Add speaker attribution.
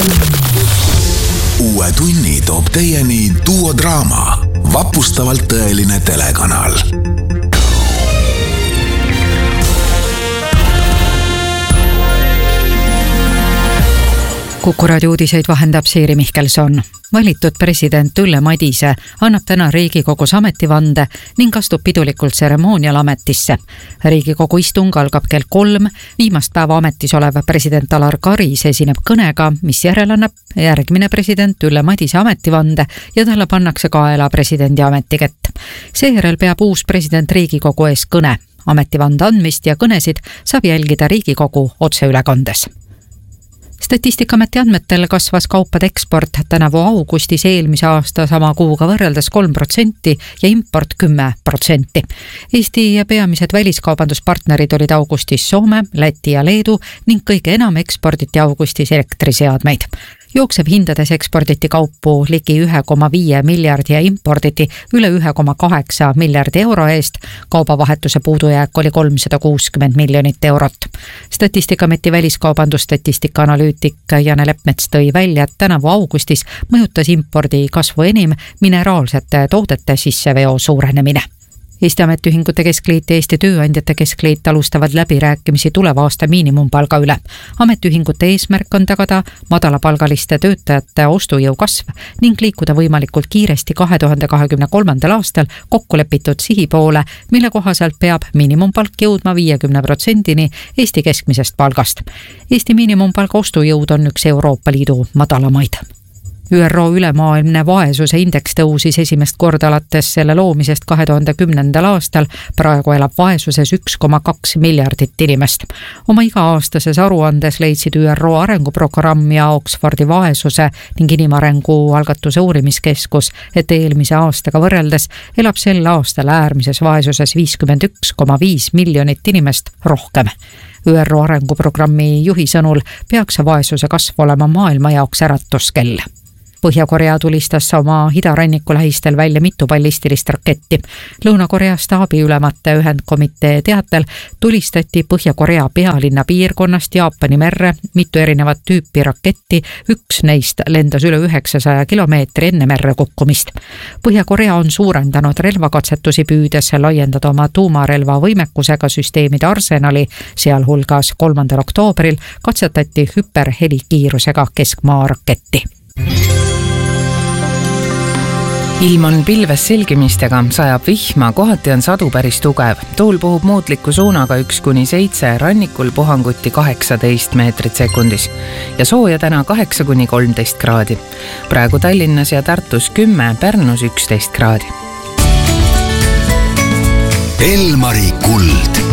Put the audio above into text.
Speaker 1: Uue tunni toob teieni Duo Draama, vapustavalt tõeline telekanal.
Speaker 2: Kuku raadio uudiseid vahendab Siiri Mihkelson. Valitud president Ülle Madise annab täna Riigikogus ametivande ning astub pidulikult tseremoonial ametisse. Riigikogu istung algab kell 3. Viimast päeva ametis olev president Alar Karis esineb kõnega, mis järel annab järgmine president Ülle Madise ametivande ja talle pannakse kaela presidendi ametikett. Seejärel peab uus president Riigikogu ees kõne. Ametivande andmist ja kõnesid saab jälgida Riigikogu otseülekandes. Statistikaameti andmetel kasvas kaupade eksport tänavu augustis eelmise aasta sama kuuga võrreldes 3% ja import 10%. Eesti ja peamised väliskaubanduspartnerid olid augustis Soome, Läti ja Leedu ning kõige enam eksporditi augustis elektriseadmeid. Jookseb hindades eksporditi kaupu ligi 1,5 miljardi ja imporditi üle 1,8 miljardi euro eest. Kaubavahetuse puudujääk oli 360 miljonit eurot. Statistikaameti väliskaubandusstatistika analüütik Jane Leppmets tõi välja, et tänavu augustis mõjutas impordi kasvu enim mineraalsete toodete sisseveo suurenemine. Eesti Ametiühingute Keskliit ja Eesti Tööandjate Keskliit alustavad läbirääkimisi tuleva aasta miinimumpalga üle. Ametiühingute eesmärk on tagada madalapalgaliste töötajate ostujõu kasv ning liikuda võimalikult kiiresti 2023. aastal kokkulepitud sihi poole, mille kohaselt peab miinimumpalk jõudma 50%-ni Eesti keskmisest palgast. Eesti miinimumpalga ostujõud on üks Euroopa Liidu madalamaid. ÜRO ülemaailmne vaesuse indeks tõusis esimest korda alates selle loomisest 2010. aastal. Praegu elab vaesuses 1,2 miljardit inimest. Oma iga-aastases aruandes leidsid ÜRO arenguprogramm ja Oxfordi vaesuse ning inimarengu algatuse uurimiskeskus, et eelmise aastaga võrreldes elab sel aastal äärmises vaesuses 51,5 miljonit inimest rohkem. ÜRO arenguprogrammi juhi sõnul peaks vaesuse kasv olema maailma jaoks äratuskell. Põhja-Korea tulistas oma idaranniku lähistel välja mitu ballistilist raketti. Lõuna-Korea staabiülemate ühendkomitee teatel tulistati Põhja-Korea pealinna piirkonnast Jaapani merre mitu erinevat tüüpi raketti, üks neist lendas üle 900 kilomeetri enne merre kukkumist. Põhja-Korea on suurendanud relvakatsetusi püüdes laiendada oma tuumarelva võimekusega süsteemide arsenali, sealhulgas 3. oktoobril katsetati hüperhelikiirusega keskmaa raketti.
Speaker 3: Ilm on pilves selgimistega, sajab vihma, kohati on sadu päris tugev. Tuul puhub muutliku suunaga 1-7, rannikul puhanguti 18 meetrit sekundis ja sooja täna 8-13 kraadi. Praegu Tallinnas ja Tartus 10, Pärnus 11 kraadi.
Speaker 1: Elmari kuld.